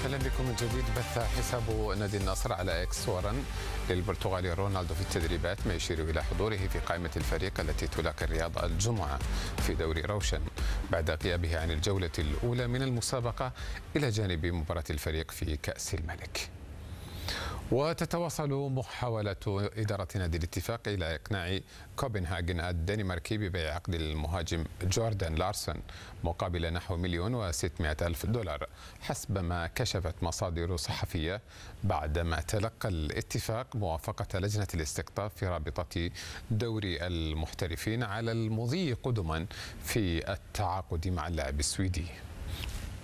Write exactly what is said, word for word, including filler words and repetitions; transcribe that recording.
اهلا بكم من جديد. بث حساب نادي النصر على اكس صورا للبرتغالي رونالدو في التدريبات، ما يشير الى حضوره في قائمه الفريق التي تلاقي الرياض الجمعه في دوري روشن بعد غيابه عن الجوله الاولى من المسابقه الى جانب مباراه الفريق في كاس الملك. وتتواصل محاولة إدارة نادي الاتفاق إلى إقناع كوبنهاجن الدنماركي ببيع عقد المهاجم جوردان لارسون مقابل نحو مليون وستمائة ألف دولار حسب ما كشفت مصادر صحفية، بعدما تلقى الاتفاق موافقة لجنة الاستقطاب في رابطة دوري المحترفين على المضي قدما في التعاقد مع اللاعب السويدي.